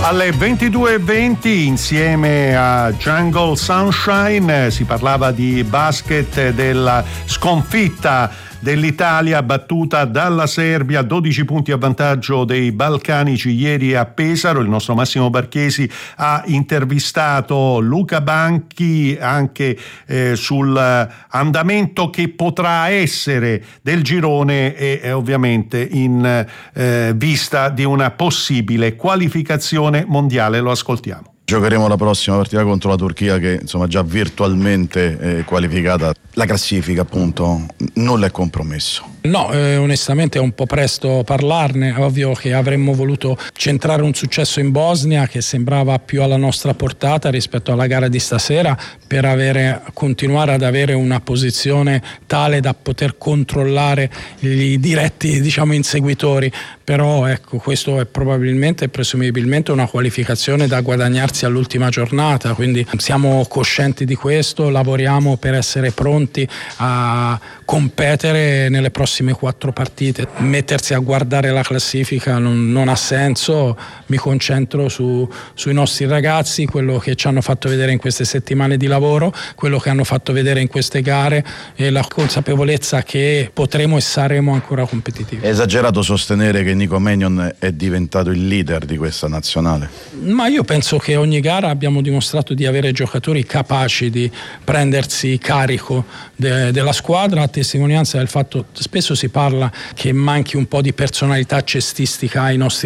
Alle 22:20 insieme a Jungle Sunshine si parlava di basket, della sconfitta dell'Italia battuta dalla Serbia, 12 punti a vantaggio dei balcanici ieri a Pesaro. Il nostro Massimo Barchesi ha intervistato Luca Banchi anche sul andamento che potrà essere del girone e ovviamente in vista di una possibile qualificazione mondiale. Lo ascoltiamo. Giocheremo la prossima partita contro la Turchia, che insomma già virtualmente è qualificata. La classifica appunto nulla è compromesso. No, onestamente è un po' presto parlarne. È ovvio che avremmo voluto centrare un successo in Bosnia che sembrava più alla nostra portata rispetto alla gara di stasera, per continuare ad avere una posizione tale da poter controllare i diretti inseguitori. Però ecco, questo è probabilmente e presumibilmente una qualificazione da guadagnarsi all'ultima giornata, quindi siamo coscienti di questo, lavoriamo per essere pronti a competere nelle prossime 4 partite. Mettersi a guardare la classifica non ha senso. Mi concentro sui nostri ragazzi, quello che ci hanno fatto vedere in queste settimane di lavoro, quello che hanno fatto vedere in queste gare e la consapevolezza che potremo e saremo ancora competitivi. È esagerato sostenere che Nico Mannion è diventato il leader di questa nazionale? Ma io penso che ogni gara abbiamo dimostrato di avere giocatori capaci di prendersi carico della squadra, a testimonianza del fatto spesso si parla che manchi un po' di personalità cestistica ai nostri